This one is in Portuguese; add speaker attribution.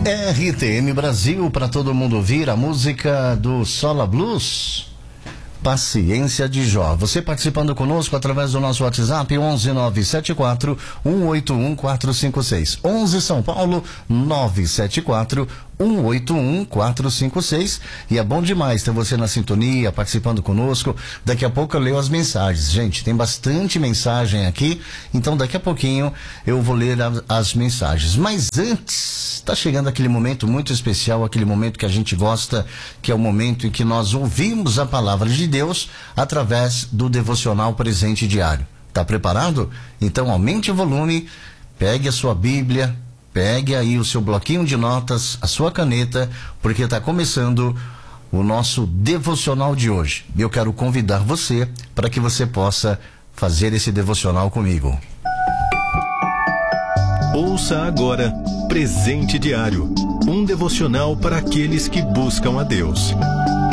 Speaker 1: RTM Brasil, para todo mundo ouvir a música do Sola Blues, Paciência de Jó. Você participando conosco através do nosso WhatsApp 11974 181 456. 11 São Paulo 974 181 456. E é bom demais ter você na sintonia, participando conosco. Daqui a pouco eu leio as mensagens. Gente, tem bastante mensagem aqui, então daqui a pouquinho eu vou ler as mensagens. Mas antes, está chegando aquele momento muito especial, aquele momento que a gente gosta, que é o momento em que nós ouvimos a palavra de Deus através do devocional presente diário. Tá preparado? Então aumente o volume, pegue a sua Bíblia, pegue aí o seu bloquinho de notas, a sua caneta, porque está começando o nosso devocional de hoje. E eu quero convidar você para que você possa fazer esse devocional comigo.
Speaker 2: Ouça agora Presente Diário, um devocional para aqueles que buscam a Deus.